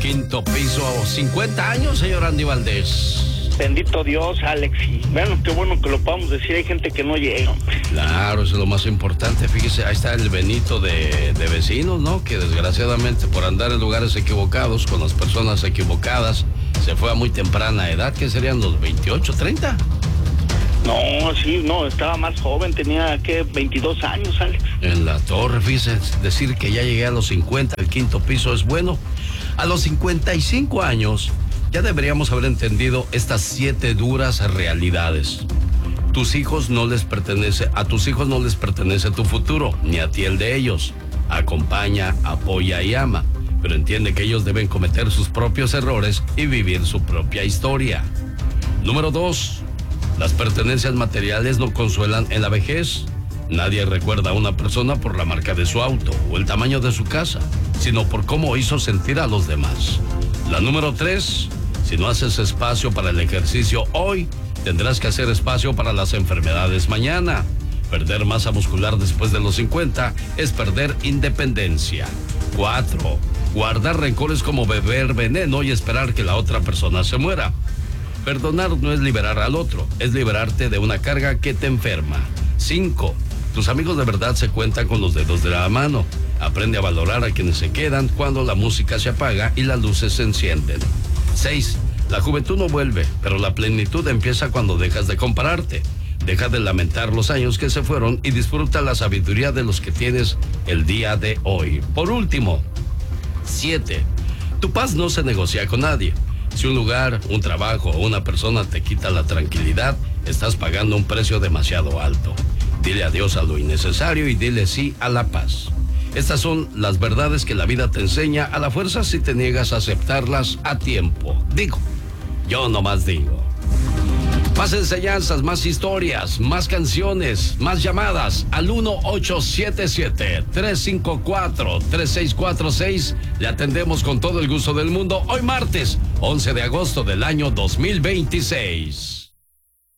quinto piso. 50 años, señor Andy Valdés. Bendito Dios, Alex. Y bueno, qué bueno que lo podamos decir. Hay gente que no llega. Claro, eso es lo más importante. Fíjese, ahí está el Benito de vecinos, ¿no? Que desgraciadamente por andar en lugares equivocados, con las personas equivocadas, se fue a muy temprana edad. ¿Qué serían los 28, 30? No, sí, no, estaba más joven. Tenía, ¿qué? 22 años, Alex. En la torre, fíjese, decir que ya llegué a los 50, el quinto piso es bueno. A los 55 años... ya deberíamos haber entendido estas 7 duras realidades. A tus hijos no les pertenece tu futuro, ni a ti el de ellos. Acompaña, apoya y ama, pero entiende que ellos deben cometer sus propios errores y vivir su propia historia. Número 2. Las pertenencias materiales no consuelan en la vejez. Nadie recuerda a una persona por la marca de su auto o el tamaño de su casa, sino por cómo hizo sentir a los demás. La número 3. Si no haces espacio para el ejercicio hoy, tendrás que hacer espacio para las enfermedades mañana. Perder masa muscular después de los 50 es perder independencia. 4. Guardar rencores como beber veneno y esperar que la otra persona se muera. Perdonar no es liberar al otro, es liberarte de una carga que te enferma. 5. Tus amigos de verdad se cuentan con los dedos de la mano. Aprende a valorar a quienes se quedan cuando la música se apaga y las luces se encienden. 6. La juventud no vuelve, pero la plenitud empieza cuando dejas de compararte. Deja de lamentar los años que se fueron y disfruta la sabiduría de los que tienes el día de hoy. Por último, 7. Tu paz no se negocia con nadie. Si un lugar, un trabajo o una persona te quita la tranquilidad, estás pagando un precio demasiado alto. Dile adiós a lo innecesario y dile sí a la paz. Estas son las verdades que la vida te enseña a la fuerza si te niegas a aceptarlas a tiempo. Digo, yo nomás digo. Más enseñanzas, más historias, más canciones, más llamadas al 1877-354-3646. Le atendemos con todo el gusto del mundo hoy martes, 11 de agosto del año 2026.